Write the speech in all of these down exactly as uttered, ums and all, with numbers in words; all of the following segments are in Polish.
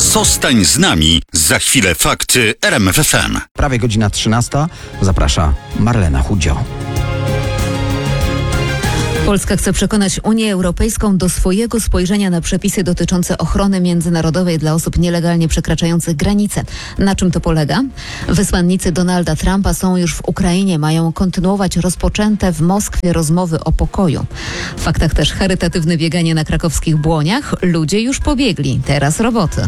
Zostań z nami. Za chwilę fakty R M F F M. Prawie godzina trzynasta. Zaprasza Marlena Chudzio. Polska chce przekonać Unię Europejską do swojego spojrzenia na przepisy dotyczące ochrony międzynarodowej dla osób nielegalnie przekraczających granice. Na czym to polega? Wysłannicy Donalda Trumpa są już w Ukrainie, mają kontynuować rozpoczęte w Moskwie rozmowy o pokoju. W faktach też charytatywne bieganie na krakowskich Błoniach. Ludzie już pobiegli, teraz roboty.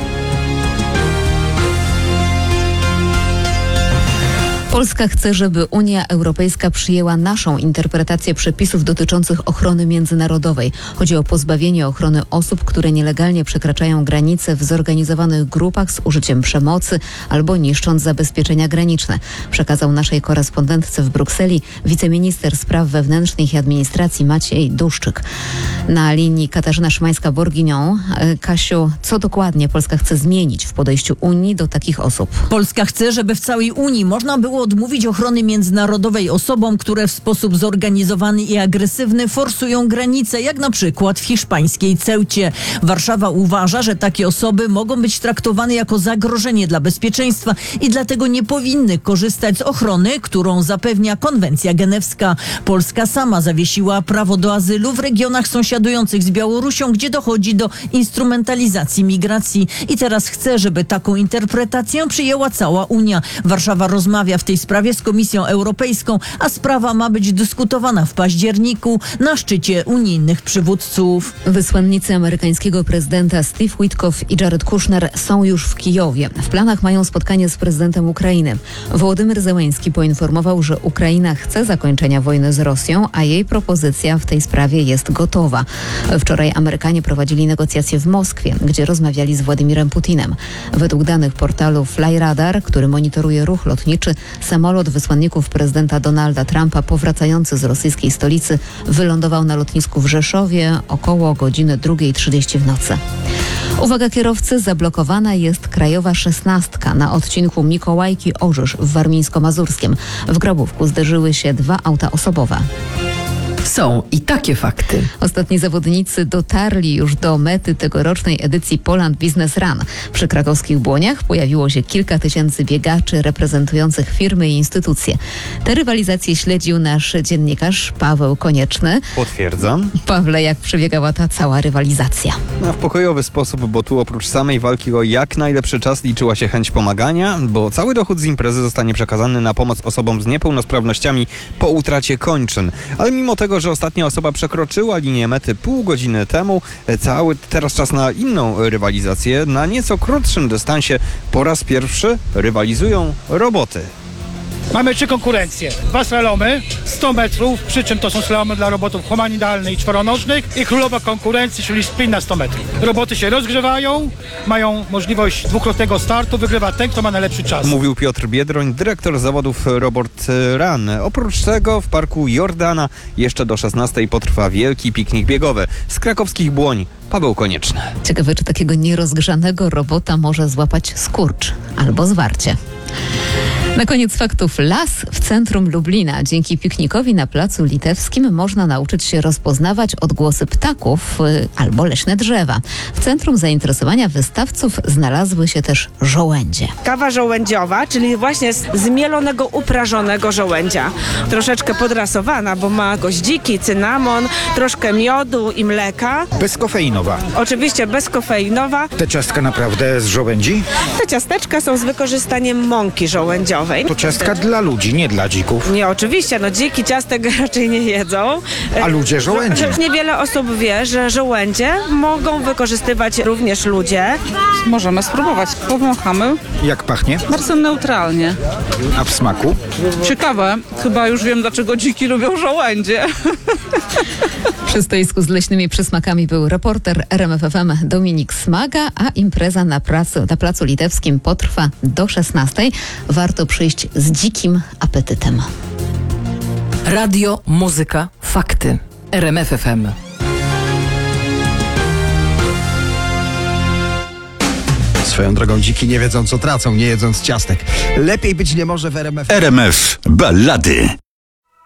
Polska chce, żeby Unia Europejska przyjęła naszą interpretację przepisów dotyczących ochrony międzynarodowej. Chodzi o pozbawienie ochrony osób, które nielegalnie przekraczają granice w zorganizowanych grupach z użyciem przemocy albo niszcząc zabezpieczenia graniczne. Przekazał naszej korespondentce w Brukseli wiceminister spraw wewnętrznych i administracji Maciej Duszczyk. Na linii Katarzyna Szymańska-Borginią. Kasiu, co dokładnie Polska chce zmienić w podejściu Unii do takich osób? Polska chce, żeby w całej Unii można było odmówić ochrony międzynarodowej osobom, które w sposób zorganizowany i agresywny forsują granice, jak na przykład w hiszpańskiej Ceucie. Warszawa uważa, że takie osoby mogą być traktowane jako zagrożenie dla bezpieczeństwa i dlatego nie powinny korzystać z ochrony, którą zapewnia konwencja genewska. Polska sama zawiesiła prawo do azylu w regionach sąsiadujących z Białorusią, gdzie dochodzi do instrumentalizacji migracji. I teraz chce, żeby taką interpretację przyjęła cała Unia. Warszawa rozmawia w tej sprawie z Komisją Europejską, a sprawa ma być dyskutowana w październiku na szczycie unijnych przywódców. Wysłannicy amerykańskiego prezydenta Steve Witkoff i Jared Kushner są już w Kijowie. W planach mają spotkanie z prezydentem Ukrainy. Wołodymyr Zełenski poinformował, że Ukraina chce zakończenia wojny z Rosją, a jej propozycja w tej sprawie jest gotowa. Wczoraj Amerykanie prowadzili negocjacje w Moskwie, gdzie rozmawiali z Władimirem Putinem. Według danych portalu Flyradar, który monitoruje ruch lotniczy, samolot wysłanników prezydenta Donalda Trumpa powracający z rosyjskiej stolicy wylądował na lotnisku w Rzeszowie około godziny drugiej trzydzieści w nocy. Uwaga kierowcy, zablokowana jest krajowa szesnastka na odcinku Mikołajki-Orzysz w Warmińsko-Mazurskim. W Grabówku zderzyły się dwa auta osobowe. Są i takie fakty. Ostatni zawodnicy dotarli już do mety tegorocznej edycji Poland Business Run. Przy krakowskich Błoniach pojawiło się kilka tysięcy biegaczy reprezentujących firmy i instytucje. Te rywalizacje śledził nasz dziennikarz Paweł Konieczny. Potwierdzam. Pawle, jak przebiegała ta cała rywalizacja? No, w pokojowy sposób, bo tu oprócz samej walki o jak najlepszy czas liczyła się chęć pomagania, bo cały dochód z imprezy zostanie przekazany na pomoc osobom z niepełnosprawnościami po utracie kończyn. Ale mimo tego, że ostatnia osoba przekroczyła linię mety pół godziny temu, cały teraz czas na inną rywalizację. Na nieco krótszym dystansie po raz pierwszy rywalizują roboty. Mamy trzy konkurencje. Dwa slalomy, sto metrów, przy czym to są slalomy dla robotów humanitarnych i czworonożnych i królowa konkurencji, czyli sprint na sto metrów. Roboty się rozgrzewają, mają możliwość dwukrotnego startu, wygrywa ten, kto ma najlepszy czas. Mówił Piotr Biedroń, dyrektor zawodów Robot Run. Oprócz tego w parku Jordana jeszcze do szesnastej potrwa wielki piknik biegowy. Z krakowskich Błoń Paweł Konieczny. Ciekawe, czy takiego nierozgrzanego robota może złapać skurcz albo zwarcie. Na koniec faktów. Las w centrum Lublina. Dzięki piknikowi na Placu Litewskim można nauczyć się rozpoznawać odgłosy ptaków y, albo leśne drzewa. W centrum zainteresowania wystawców znalazły się też żołędzie. Kawa żołędziowa, czyli właśnie z zmielonego, uprażonego żołędzia. Troszeczkę podrasowana, bo ma goździki, cynamon, troszkę miodu i mleka. Bezkofeinowa. Oczywiście bezkofeinowa. Te ciastka naprawdę z żołędzi? Te ciasteczka są z wykorzystaniem mąki żołędziowej. To ciastka dla ludzi, nie dla dzików. Nie, oczywiście, no dziki ciastek raczej nie jedzą. A ludzie żołędzi. Niewiele osób wie, że żołędzie mogą wykorzystywać również ludzie. Możemy spróbować. Powąchamy. Jak pachnie? Bardzo neutralnie. A w smaku? Ciekawe. Chyba już wiem, dlaczego dziki lubią żołędzie. Przy stoisku z leśnymi przysmakami był reporter R M F F M Dominik Smaga, a impreza na, pracy, na Placu Litewskim potrwa do szesnastej. Warto przyjść z dzikim apetytem. Radio, muzyka, fakty. R M F F M. Swoją drogą dziki nie wiedzą, co tracą, nie jedząc ciastek. Lepiej być nie może w R M F. R M F Ballady.